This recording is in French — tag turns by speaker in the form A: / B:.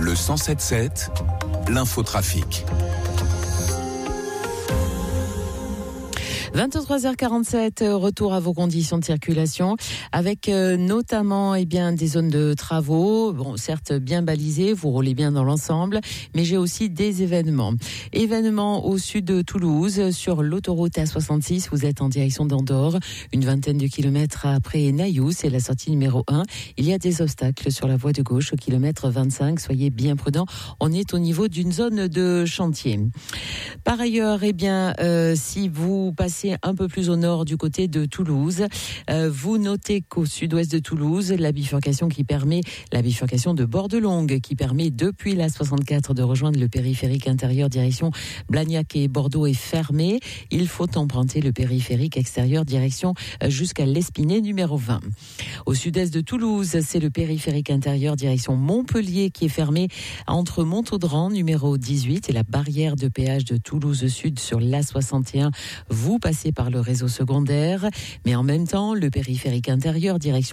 A: Le 107.7, l'infotrafic.
B: 23h47, retour à vos conditions de circulation avec notamment des zones de travaux, bon certes bien balisées, vous roulez bien dans l'ensemble, mais j'ai aussi des événements. Événements au sud de Toulouse, sur l'autoroute A66, vous êtes en direction d'Andorre, une vingtaine de kilomètres après Naïou, c'est la sortie numéro 1. Il y a des obstacles sur la voie de gauche au kilomètre 25, soyez bien prudents, on est au niveau d'une zone de chantier. Par ailleurs, si vous passez un peu plus au nord du côté de Toulouse, vous notez qu'au sud-ouest de Toulouse, la bifurcation de Bordelongue qui permet depuis la 64 de rejoindre le périphérique intérieur direction Blagnac et Bordeaux est fermée. Il faut emprunter le périphérique extérieur direction jusqu'à l'Espinay numéro 20. Au sud-est de Toulouse, c'est le périphérique intérieur direction Montpellier qui est fermé entre Montaudran numéro 18 et la barrière de péage de Toulouse Sud sur l'A61. Vous passez par le réseau secondaire, mais en même temps, le périphérique intérieur direction